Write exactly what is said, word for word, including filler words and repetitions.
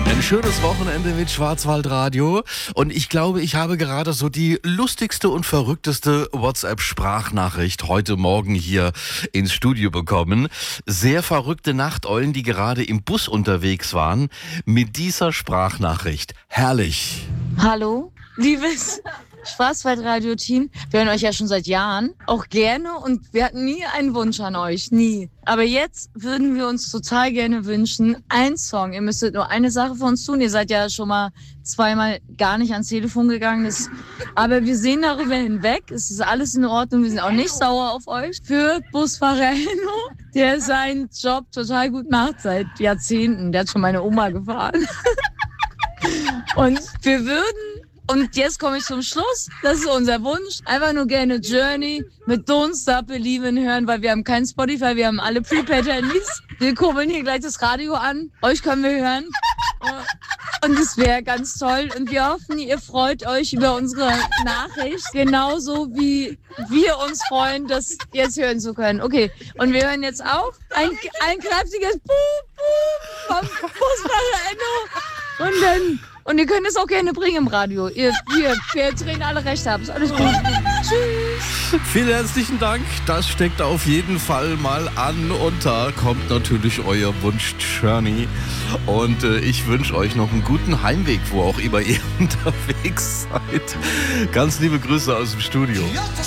Ein schönes Wochenende mit Schwarzwaldradio und ich glaube, ich habe gerade so die lustigste und verrückteste WhatsApp-Sprachnachricht heute Morgen hier ins Studio bekommen. Sehr verrückte Nachteulen, die gerade im Bus unterwegs waren, mit dieser Sprachnachricht. Herrlich. Hallo, liebes Schwarzwaldradio-Team. Wir hören euch ja schon seit Jahren, auch gerne, und wir hatten nie einen Wunsch an euch, nie. Aber jetzt würden wir uns total gerne wünschen, ein Song. Ihr müsstet nur eine Sache für uns tun. Ihr seid ja schon mal zweimal gar nicht ans Telefon gegangen. Das, aber wir sehen darüber hinweg. Es ist alles in Ordnung. Wir sind auch nicht sauer auf euch. Für Busfahrer Enno, der seinen Job total gut macht seit Jahrzehnten. Der hat schon meine Oma gefahren. Und wir würden... Und jetzt komme ich zum Schluss. Das ist unser Wunsch. Einfach nur gerne Journey mit Don't Stop Believin' hören, weil wir haben kein Spotify, wir haben alle Prepaid-Handys. Wir kurbeln hier gleich das Radio an. Euch können wir hören. Und es wäre ganz toll. Und wir hoffen, ihr freut euch über unsere Nachricht. Genauso wie wir uns freuen, das jetzt hören zu können. Okay, und wir hören jetzt auch ein, ein kräftiges Buh, Buh vom Busfahrer Enno. Und dann... Und ihr könnt es auch gerne bringen im Radio. Ihr, ihr, wir drehen alle recht ab. Ist alles gut. Tschüss. Vielen herzlichen Dank. Das steckt auf jeden Fall mal an. Und da kommt natürlich euer Wunsch Journey. Und äh, ich wünsche euch noch einen guten Heimweg, wo auch immer ihr unterwegs seid. Ganz liebe Grüße aus dem Studio.